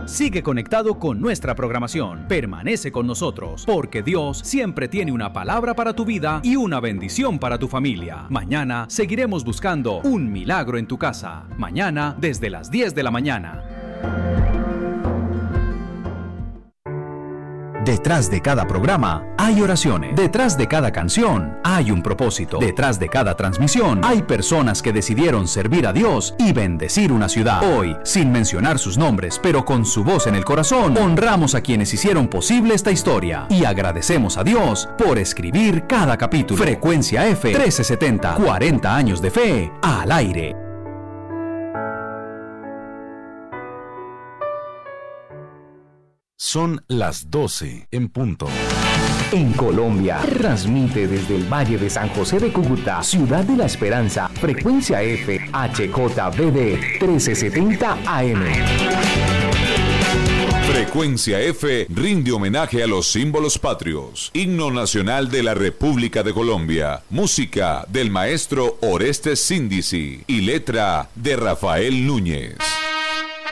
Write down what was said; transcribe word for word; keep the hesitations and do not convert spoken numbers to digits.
Sigue conectado con nuestra programación. Permanece con nosotros, porque Dios siempre tiene una palabra para tu vida y una bendición para tu familia. Mañana seguiremos buscando un milagro en tu casa. Mañana desde las diez de la mañana. Detrás de cada programa hay oraciones. Detrás de cada canción hay un propósito. Detrás de cada transmisión hay personas que decidieron servir a Dios y bendecir una ciudad. Hoy, sin mencionar sus nombres, pero con su voz en el corazón, honramos a quienes hicieron posible esta historia y agradecemos a Dios por escribir cada capítulo. Frecuencia F trece setenta, cuarenta años de fe al aire. Son las doce en punto. En Colombia, transmite desde el Valle de San José de Cúcuta, Ciudad de la Esperanza, frecuencia F, H J B D trece setenta A M. Frecuencia F rinde homenaje a los símbolos patrios. Himno nacional de la República de Colombia. Música del maestro Orestes Síndici y letra de Rafael Núñez.